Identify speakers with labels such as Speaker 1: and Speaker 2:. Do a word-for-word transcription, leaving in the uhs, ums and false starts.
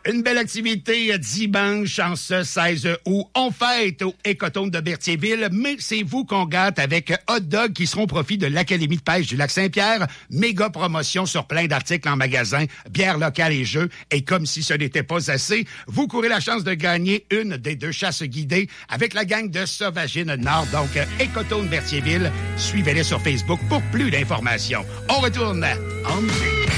Speaker 1: Une belle activité dimanche en ce seize août. On fête au Écotone de Berthierville, mais c'est vous qu'on gâte avec hot dog qui seront au profit de l'Académie de pêche du Lac-Saint-Pierre. Méga promotion sur plein d'articles en magasin, bière locale et jeux. Et comme si ce n'était pas assez, vous courez la chance de gagner une des deux chasses guidées avec la gang de Sauvagine Nord. Donc, Écotone Berthierville, suivez-les sur Facebook pour plus d'informations. On retourne en musique.